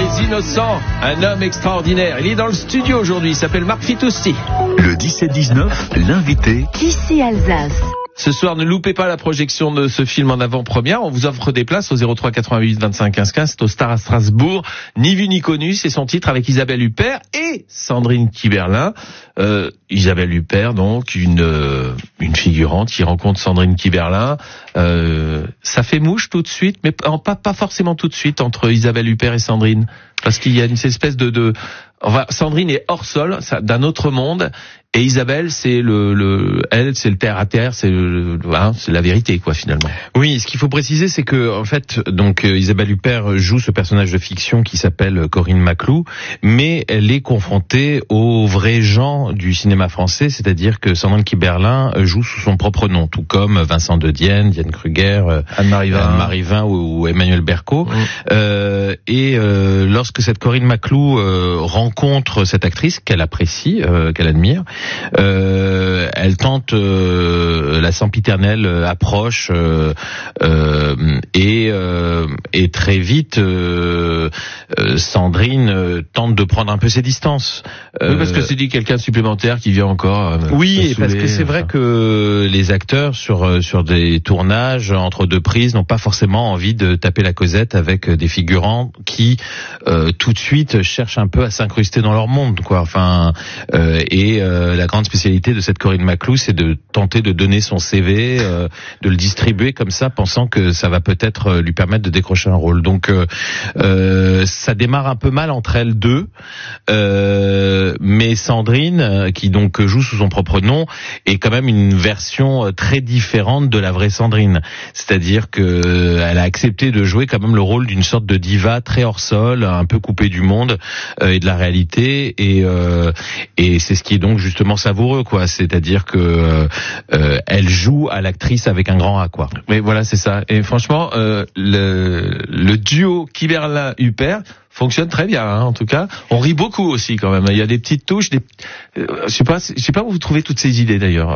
Les Innocents, un homme extraordinaire. Il est dans le studio aujourd'hui, il s'appelle Marc Fitoussi. Le 17-19, l'invité. Ici Alsace. Ce soir, ne loupez pas la projection de ce film en avant-première. On vous offre des places au 03 88 25 15 15. C'est au Star à Strasbourg. Ni vu ni connu, c'est son titre avec Isabelle Huppert et Sandrine Kiberlin. Isabelle Huppert, donc une figurante qui rencontre Sandrine Kiberlin. Ça fait mouche tout de suite, mais pas forcément tout de suite entre Isabelle Huppert et Sandrine, parce qu'il y a une espèce de Sandrine est hors sol, d'un autre monde, et Isabelle, c'est elle, c'est le terre à terre, c'est la vérité, quoi, finalement. Oui, ce qu'il faut préciser, c'est que, en fait, donc, Isabelle Huppert joue ce personnage de fiction qui s'appelle Corinne Maclou, mais elle est confrontée aux vrais gens du cinéma français, c'est-à-dire que Sandrine Kiberlin joue sous son propre nom, tout comme Vincent de Dienne, Diane Kruger, Anne-Marie Vin ou Emmanuel Berco. Lorsque cette Corinne Maclou rencontre cette actrice qu'elle apprécie, qu'elle admire, elle tente la sempiternelle approche et très vite Sandrine tente de prendre un peu ses distances. Oui, parce que c'est dit quelqu'un supplémentaire qui vient encore. Oui, parce que c'est vrai que les acteurs sur des tournages entre deux prises n'ont pas forcément envie de taper la causette avec des figurants qui tout de suite cherchent un peu à s'incruster dans leur monde, quoi. Enfin, la grande spécialité de cette Corinne Maclou, c'est de tenter de donner son CV, de le distribuer comme ça, pensant que ça va peut-être lui permettre de décrocher un rôle. Donc, ça démarre un peu mal entre elles deux, mais Sandrine, qui donc joue sous son propre nom, est quand même une version très différente de la vraie Sandrine. C'est-à-dire que elle a accepté de jouer quand même le rôle d'une sorte de diva très hors sol, un peu coupée du monde et de la réalité, et c'est ce qui est donc justement savoureux, quoi. C'est-à-dire que elle joue à l'actrice avec un grand A, quoi. Mais voilà, c'est ça. Et franchement, le duo Kiberlin-Huppert fonctionne très bien, hein, en tout cas. On rit beaucoup aussi, quand même. Il y a des petites touches, je sais pas où vous trouvez toutes ces idées, d'ailleurs.